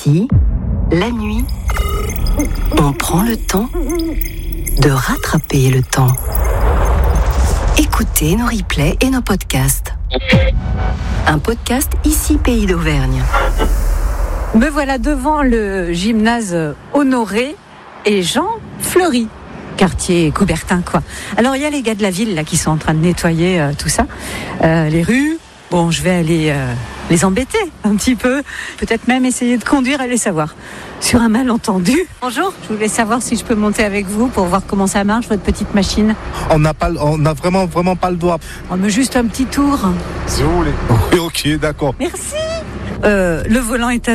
Ici, la nuit, on prend le temps de rattraper le temps. Écoutez nos replays et nos podcasts. Un podcast Ici Pays d'Auvergne. Me voilà devant le gymnase Honoré et Jean Fleury, quartier Coubertin, quoi. Alors il y a les gars de la ville là qui sont en train de nettoyer tout ça, les rues. Bon, je vais aller les embêter un petit peu, peut-être même essayer de conduire et les savoir. Sur un malentendu. Bonjour, je voulais savoir si je peux monter avec vous pour voir comment ça marche, votre petite machine. On n'a vraiment pas le droit. Oh, mais juste un petit tour. Si vous voulez. Oui, ok, d'accord. Merci. Le volant est à